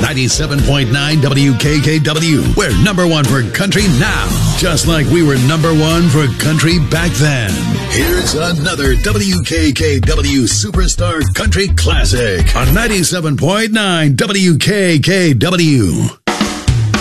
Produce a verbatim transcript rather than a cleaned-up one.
ninety-seven point nine W K K W. We're number one for country now, just like we were number one for country back then. Here's another W K K W Superstar Country Classic on ninety-seven point nine W K K W.